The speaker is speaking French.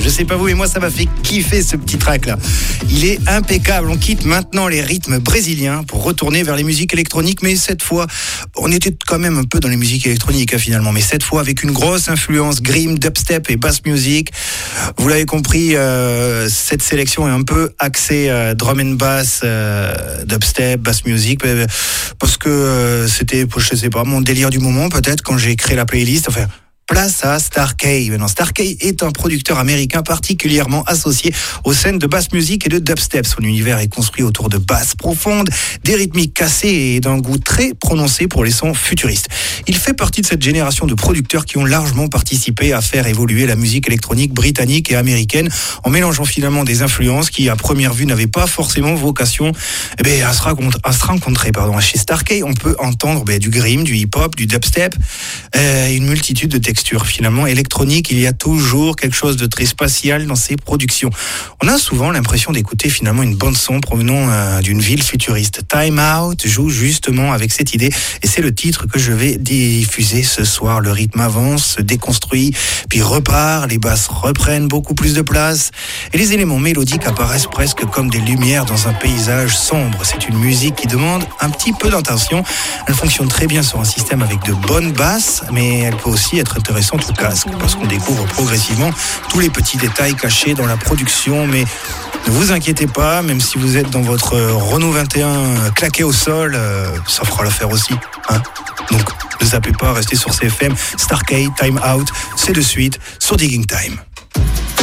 Je sais pas vous, mais moi ça m'a fait kiffer ce petit track là. Il est impeccable. On quitte maintenant les rythmes brésiliens pour retourner vers les musiques électroniques, mais cette fois, on était quand même un peu dans les musiques électroniques finalement, mais cette fois avec une grosse influence grime, dubstep et bass music. Vous l'avez compris, cette sélection est un peu axée drum and bass, dubstep, bass music, parce que c'était, je sais pas, mon délire du moment peut-être quand j'ai créé la playlist. Enfin, place à Starkey. Maintenant, Starkey est un producteur américain particulièrement associé aux scènes de bass music et de dubstep. Son univers est construit autour de basses profondes, des rythmiques cassées et d'un goût très prononcé pour les sons futuristes. Il fait partie de cette génération de producteurs qui ont largement participé à faire évoluer la musique électronique britannique et américaine en mélangeant finalement des influences qui, à première vue, n'avaient pas forcément vocation à se rencontrer. Chez Starkey, on peut entendre du grime, du hip-hop, du dubstep, une multitude de textures finalement électroniques. Il y a toujours quelque chose de très spatial dans ces productions. On a souvent l'impression d'écouter finalement une bande son provenant d'une ville futuriste. Time Out joue justement avec cette idée et c'est le titre que je vais diffuser ce soir. Le rythme avance, se déconstruit, puis repart, les basses reprennent beaucoup plus de place et les éléments mélodiques apparaissent presque comme des lumières dans un paysage sombre. C'est une musique qui demande un petit peu d'intention. Elle fonctionne très bien sur un système avec de bonnes basses, mais elle peut aussi être intéressante au casque parce qu'on découvre progressivement tous les petits détails cachés dans la production. Mais ne vous inquiétez pas, même si vous êtes dans votre Renault 21 claqué au sol, ça fera l'affaire aussi. Donc ne zappez pas, restez sur CFM. Starkey, Time Out, c'est de suite sur Digging Time.